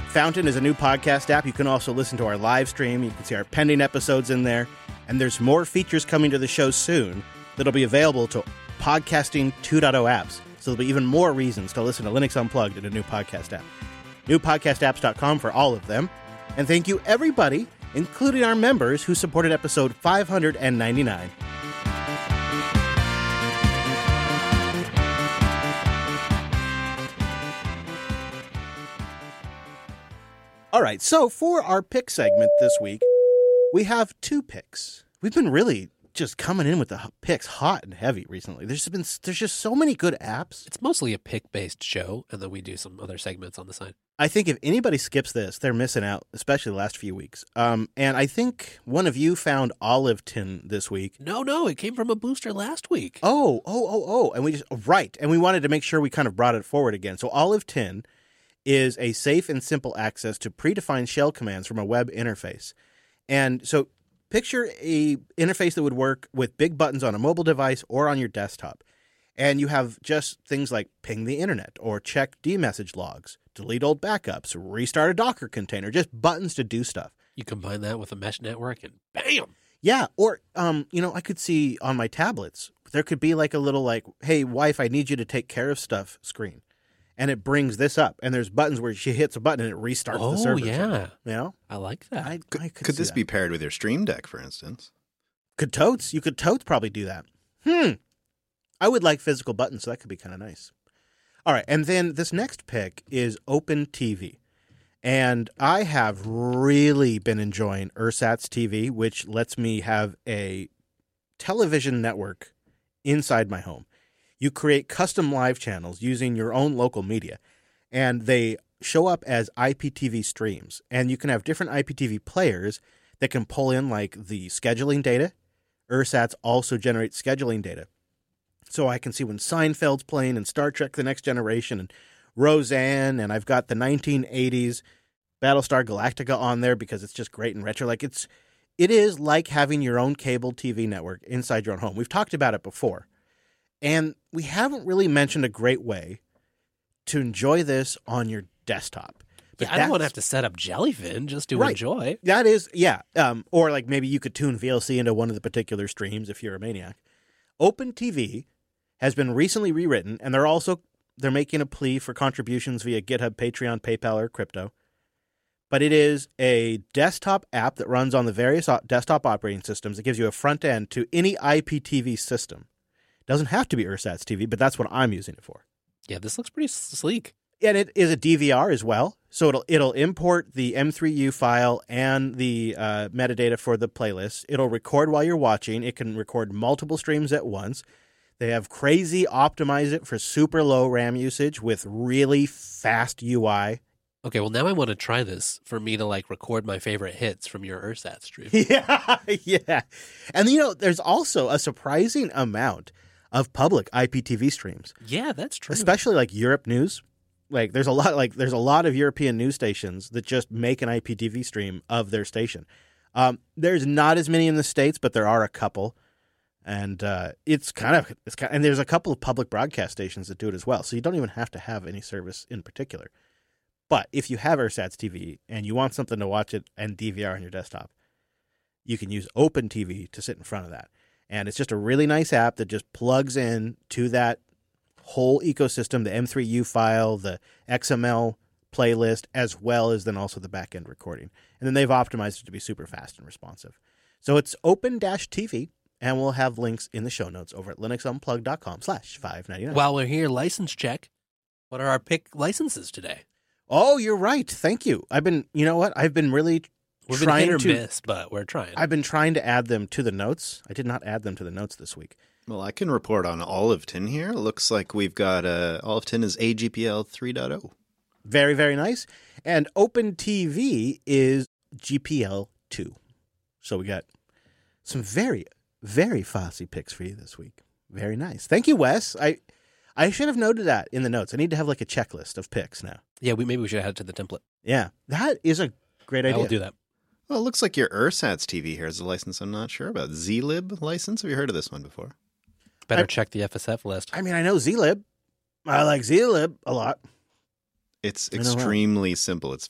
Fountain is a new podcast app. You can also listen to our live stream. You can see our pending episodes in there. And there's more features coming to the show soon that'll be available to Podcasting 2.0 apps. So there'll be even more reasons to listen to Linux Unplugged in a new podcast app. Newpodcastapps.com for all of them. And thank you, everybody, including our members who supported episode 599. All right, so for our pick segment this week, we have two picks. We've been really just coming in with the picks hot and heavy recently. There's just so many good apps. It's mostly a pick-based show, and then we do some other segments on the side. I think if anybody skips this, they're missing out, especially the last few weeks. And I think one of you found Olive Tin this week. No, it came from a booster last week. Oh. And we just, right. And we wanted to make sure we kind of brought it forward again. So Olive Tin is a safe and simple access to predefined shell commands from a web interface. And so picture a interface that would work with big buttons on a mobile device or on your desktop. And you have just things like ping the internet or check dmessage logs, delete old backups, restart a Docker container, just buttons to do stuff. You combine that with a mesh network and bam! Yeah, or, I could see on my tablets, there could be like a little like, hey, wife, I need you to take care of stuff screen. And it brings this up, and there's buttons where she hits a button and it restarts the server. Oh, yeah. You know? I like that. I Could this be paired with your Stream Deck, for instance? You could totes probably do that. I would like physical buttons, so that could be kind of nice. All right, and then this next pick is OpenTV. And I have really been enjoying Ersatz TV, which lets me have a television network inside my home. You create custom live channels using your own local media, and they show up as IPTV streams. And you can have different IPTV players that can pull in like the scheduling data. Ersatz also generates scheduling data. So I can see when Seinfeld's playing and Star Trek The Next Generation and Roseanne, and I've got the 1980s Battlestar Galactica on there because it's just great and retro. Like it is like having your own cable TV network inside your own home. We've talked about it before. And we haven't really mentioned a great way to enjoy this on your desktop. But I don't want to have to set up Jellyfin just to enjoy. That is, yeah. Or like maybe you could tune VLC into one of the particular streams if you're a maniac. OpenTV has been recently rewritten, and they're making a plea for contributions via GitHub, Patreon, PayPal, or crypto. But it is a desktop app that runs on the various desktop operating systems. It gives you a front end to any IPTV system. Doesn't have to be Ersatz TV, but that's what I'm using it for. Yeah, this looks pretty sleek. And it is a DVR as well, so it'll import the M3U file and the metadata for the playlist. It'll record while you're watching. It can record multiple streams at once. They have crazy optimize it for super low RAM usage with really fast UI. Okay, well now I want to try this for me to like record my favorite hits from your Ersatz stream. Yeah. And there's also a surprising amount of public IPTV streams. Yeah, that's true. Especially like Europe news. Like there's a lot of European news stations that just make an IPTV stream of their station. There's not as many in the States, but there are a couple. And and there's a couple of public broadcast stations that do it as well. So you don't even have to have any service in particular. But if you have Ersatz TV and you want something to watch it and DVR on your desktop, you can use OpenTV to sit in front of that. And it's just a really nice app that just plugs in to that whole ecosystem, the M3U file, the XML playlist, as well as then also the back-end recording. And then they've optimized it to be super fast and responsive. So it's Open-TV, and we'll have links in the show notes over at linuxunplugged.com/599. While we're here, license check. What are our pick licenses today? Oh, you're right. Thank you. I've been really We've been hit or miss, but we're trying. I've been trying to add them to the notes. I did not add them to the notes this week. Well, I can report on Olive Tin here. It looks like we've got Olive Tin is AGPL 3.0. Very, very nice. And OpenTV is GPL 2. So we got some very, very fussy picks for you this week. Very nice. Thank you, Wes. I should have noted that in the notes. I need to have like a checklist of picks now. Yeah, maybe we should add it to the template. Yeah, that is a great idea. I will do that. Well, it looks like your Ersatz TV here is a license I'm not sure about. Zlib license? Have you heard of this one before? Better check the FSF list. I mean, I know Zlib. I like Zlib a lot. It's extremely simple. It's